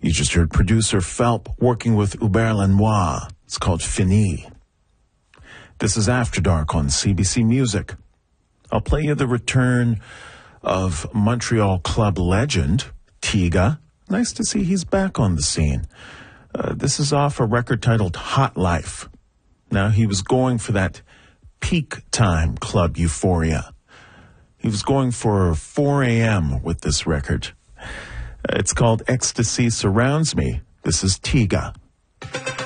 You just heard producer Phelp working with Hubert Lenoir. It's called Fini. This is After Dark on CBC Music. I'll play you the return of Montreal club legend, Tiga. Nice to see he's back on the scene. This is off a record titled Hot Life. Now, he was going for that peak time club euphoria. He was going for 4 a.m. with this record. It's called Ecstasy Surrounds Me. This is Tiga.